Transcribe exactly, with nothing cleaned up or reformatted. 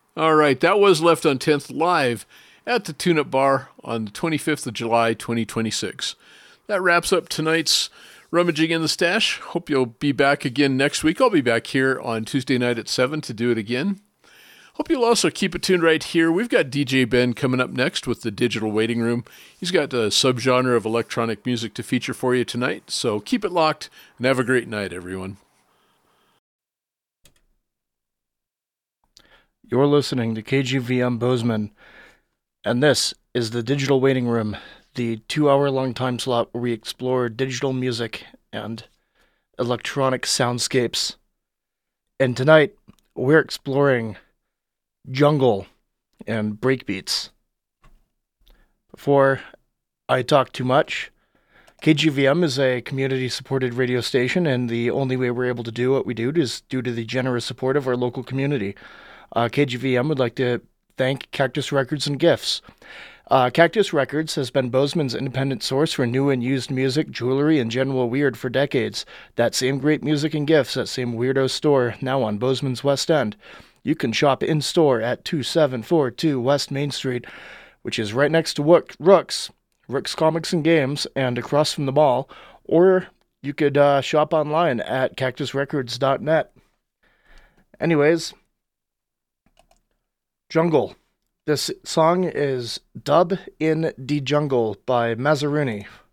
All right, that was Left on tenth live at the Tune Up Bar on the twenty-fifth of July, twenty twenty-six. That wraps up tonight's Rummaging in the Stash. Hope you'll be back again next week. I'll be back here on Tuesday night at seven to do it again. Hope you'll also keep it tuned right here. We've got D J Ben coming up next with the Digital Waiting Room. He's got a subgenre of electronic music to feature for you tonight, so keep it locked and have a great night, everyone. You're listening to K G V M Bozeman, and this is the Digital Waiting Room, the two-hour-long time slot where we explore digital music and electronic soundscapes. And tonight, we're exploring jungle and breakbeats. Before I talk too much, K G V M is a community-supported radio station, and the only way we're able to do what we do is due to the generous support of our local community. Uh, K G V M would like to thank Cactus Records and Gifts. Uh, Cactus Records has been Bozeman's independent source for new and used music, jewelry, and general weird for decades. That same great music and gifts, that same weirdo store, now on Bozeman's West End. You can shop in-store at two seven four two West Main Street, which is right next to Wook- Rooks, Rooks Comics and Games, and across from the mall, or you could uh, shop online at cactus records dot net. Anyways, Jungle. This song is Dub in the Jungle by Mazzaruni